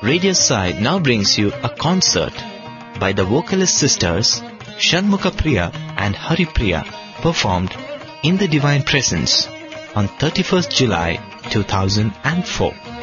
Radio Sai now brings you a concert by the vocalist sisters Shanmukha Priya and Hari Priya, performed in the Divine Presence on 31st July 2004.